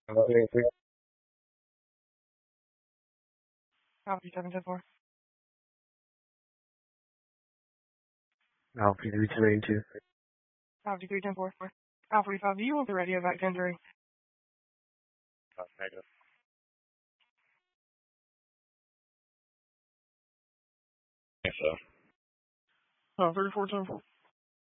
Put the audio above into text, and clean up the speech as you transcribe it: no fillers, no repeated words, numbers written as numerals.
Copy 710-4. Alpha 3282. Copy 310-4. Alpha 45, do you want the radio back to injury? Negative. I think so. 3410-4.